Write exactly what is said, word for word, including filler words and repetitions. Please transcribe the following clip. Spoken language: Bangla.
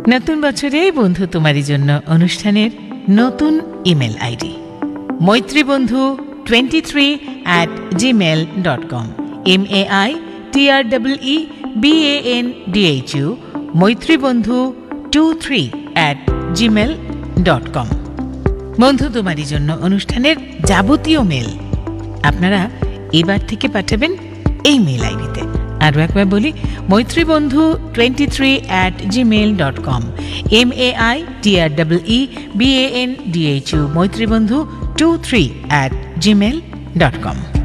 নতুন বছরে বন্ধু তোমারই জন্য অনুষ্ঠানের নতুন email ID মৈত্রীবন্ধু twenty three at Gmail dot com. M A I T R double E B A N D H U মৈত্রীবন্ধু two three at Gmail dot com. বন্ধু তোমারই জন্য অনুষ্ঠানের যাবতীয় মেল আপনারা এবার থেকে পাঠাবেন এই মেল আইডিতে। আরও একবার বলি, মৈত্রীবন্ধু twenty three at Gmail dot com. M A I T R double E B A N D H U মৈত্রীবন্ধু two three at Gmail dot com.